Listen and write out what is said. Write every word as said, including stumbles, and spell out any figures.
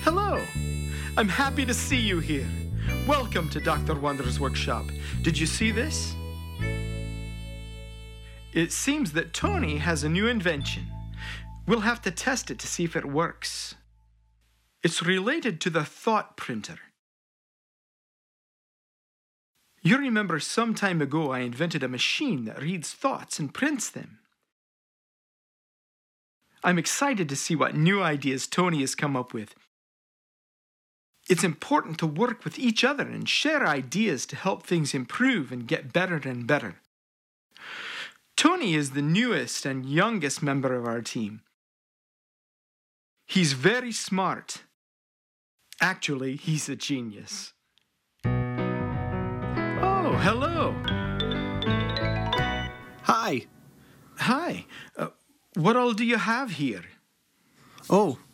Hello. I'm happy to see you here. Welcome to Doctor Wonder's workshop. Did you see this? It seems that Tony has a new invention. We'll have to test it to see if it works. It's related to the thought printer. You remember some time ago I invented a machine that reads thoughts and prints them. I'm excited to see what new ideas Tony has come up with. It's important to work with each other and share ideas to help things improve and get better and better. Tony is the newest and youngest member of our team. He's very smart. Actually, he's a genius. Oh, hello. Hi. Hi. Uh, what all do you have here? Oh,